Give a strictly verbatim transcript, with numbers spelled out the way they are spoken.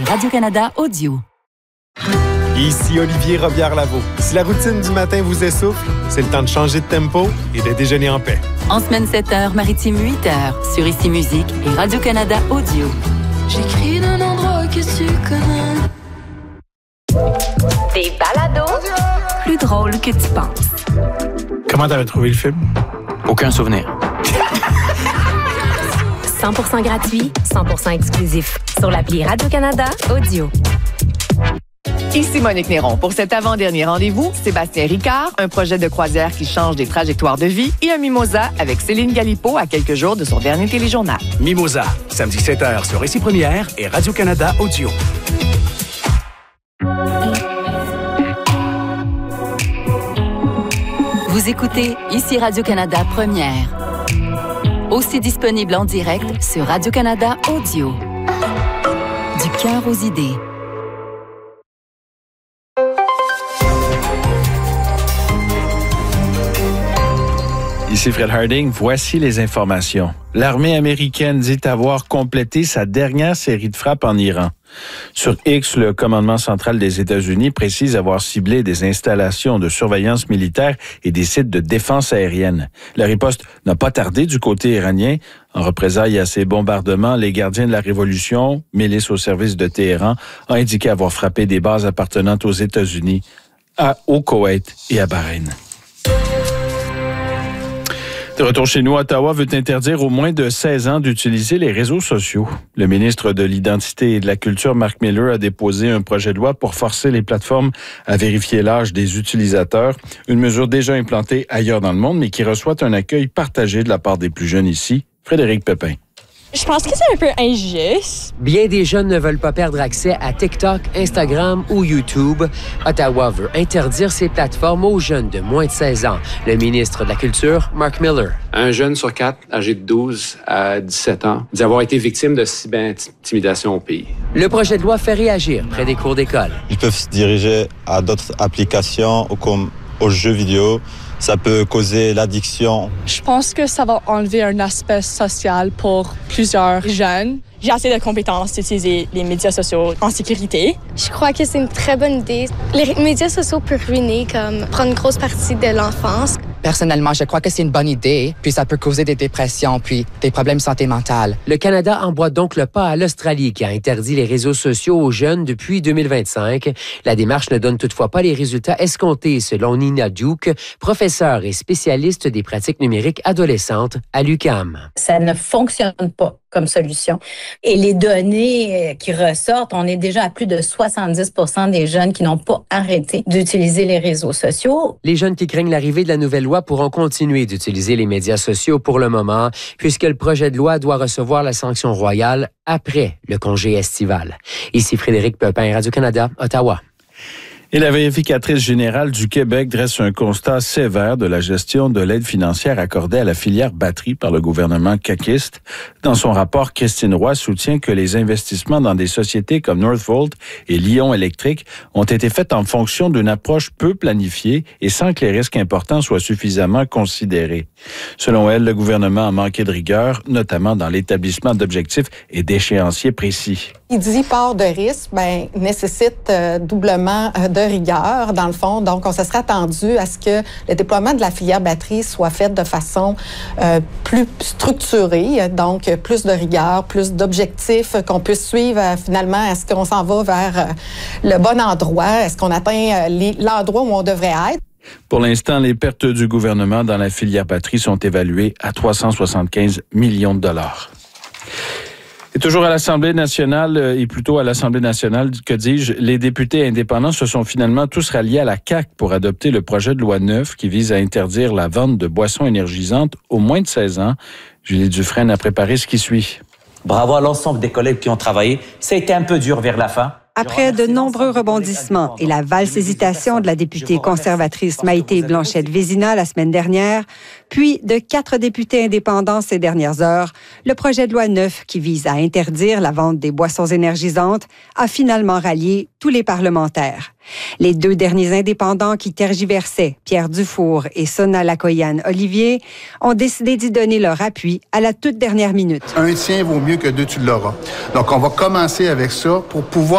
Radio-Canada Audio. Ici Olivier Robillard-Lavaux. Si la routine du matin vous essouffle, c'est le temps de changer de tempo et de déjeuner en paix. En semaine sept heures, maritime huit heures, sur Ici Musique et Radio-Canada Audio. J'écris d'un endroit que tu connais. Des balados Plus drôle que tu penses. Comment t'avais trouvé le film? Aucun souvenir. cent pour cent gratuit, cent pour cent exclusif. Sur l'appli Radio-Canada Audio. Ici Monique Néron. Pour cet avant-dernier rendez-vous, Sébastien Ricard, un projet de croisière qui change des trajectoires de vie et un mimosa avec Céline Galipo à quelques jours de son dernier téléjournal. Mimosa, samedi sept heures sur Ici Première et Radio-Canada Audio. Vous écoutez Ici Radio-Canada Première. Aussi disponible en direct sur Radio-Canada Audio. Du cœur aux idées. Ici Fred Harding, voici les informations. L'armée américaine dit avoir complété sa dernière série de frappes en Iran. Sur X, le commandement central des États-Unis précise avoir ciblé des installations de surveillance militaire et des sites de défense aérienne. La riposte n'a pas tardé du côté iranien. En représailles à ces bombardements, les gardiens de la Révolution, milice au service de Téhéran, ont indiqué avoir frappé des bases appartenant aux États-Unis, à, au Koweït et à Bahreïn. De retour chez nous, Ottawa veut interdire aux moins de seize ans d'utiliser les réseaux sociaux. Le ministre de l'Identité et de la Culture, Mark Miller, a déposé un projet de loi pour forcer les plateformes à vérifier l'âge des utilisateurs, une mesure déjà implantée ailleurs dans le monde, mais qui reçoit un accueil partagé de la part des plus jeunes ici. Frédéric Pépin. Je pense que c'est un peu injuste. Bien des jeunes ne veulent pas perdre accès à TikTok, Instagram ou YouTube. Ottawa veut interdire ces plateformes aux jeunes de moins de seize ans. Le ministre de la Culture, Mark Miller. Un jeune sur quatre, âgé de douze à dix-sept ans, dit avoir été victime de cyber-intimidation au pays. Le projet de loi fait réagir près des cours d'école. Ils peuvent se diriger à d'autres applications comme aux jeux vidéo. Ça peut causer l'addiction. Je pense que ça va enlever un aspect social pour plusieurs jeunes. J'ai assez de compétences d'utiliser les médias sociaux en sécurité. Je crois que c'est une très bonne idée. Les médias sociaux peuvent ruiner, comme prendre une grosse partie de l'enfance. Personnellement, je crois que c'est une bonne idée, puis ça peut causer des dépressions, puis des problèmes de santé mentale. Le Canada emboîte donc le pas à l'Australie, qui a interdit les réseaux sociaux aux jeunes depuis deux mille vingt-cinq. La démarche ne donne toutefois pas les résultats escomptés, selon Nina Duke, professeure et spécialiste des pratiques numériques adolescentes à l'U Q A M. Ça ne fonctionne pas comme solution. Et les données qui ressortent, on est déjà à plus de soixante-dix pour cent des jeunes qui n'ont pas arrêté d'utiliser les réseaux sociaux. Les jeunes qui craignent l'arrivée de la nouvelle loi pourront continuer d'utiliser les médias sociaux pour le moment, puisque le projet de loi doit recevoir la sanction royale après le congé estival. Ici Frédéric Pépin, Radio-Canada, Ottawa. Et la vérificatrice générale du Québec dresse un constat sévère de la gestion de l'aide financière accordée à la filière batterie par le gouvernement caquiste. Dans son rapport, Christine Roy soutient que les investissements dans des sociétés comme Northvolt et Lion Électrique ont été faits en fonction d'une approche peu planifiée et sans que les risques importants soient suffisamment considérés. Selon elle, le gouvernement a manqué de rigueur, notamment dans l'établissement d'objectifs et d'échéanciers précis. Il dit port de risque, ben nécessite euh, doublement euh, de rigueur, dans le fond. Donc, on se serait attendu à ce que le déploiement de la filière batterie soit fait de façon euh, plus structurée, donc plus de rigueur, plus d'objectifs, qu'on puisse suivre euh, finalement, est-ce qu'on s'en va vers euh, le bon endroit, est-ce qu'on atteint euh, les, l'endroit où on devrait être. Pour l'instant, les pertes du gouvernement dans la filière batterie sont évaluées à trois cent soixante-quinze millions de dollars. Et toujours à l'Assemblée nationale, et plutôt à l'Assemblée nationale, que dis-je, les députés indépendants se sont finalement tous ralliés à la C A Q pour adopter le projet de loi neuf qui vise à interdire la vente de boissons énergisantes aux moins de seize ans. Julie Dufresne a préparé ce qui suit. Bravo à l'ensemble des collègues qui ont travaillé. Ça a été un peu dur vers la fin. Après de nombreux rebondissements et la valse hésitation de la députée conservatrice Maïté Blanchette-Vézina la semaine dernière, puis de quatre députés indépendants ces dernières heures, le projet de loi neuf qui vise à interdire la vente des boissons énergisantes a finalement rallié tous les parlementaires. Les deux derniers indépendants qui tergiversaient, Pierre Dufour et Sona Lakoyan-Olivier, ont décidé d'y donner leur appui à la toute dernière minute. Un tien vaut mieux que deux, tu l'auras. Donc, on va commencer avec ça pour pouvoir